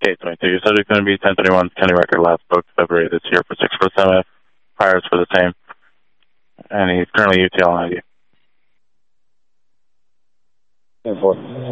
822. You said it's going to be 1031 County record last booked February this year for 6 for 7. Priors for the same. And he's currently UTL on ID. 10-4.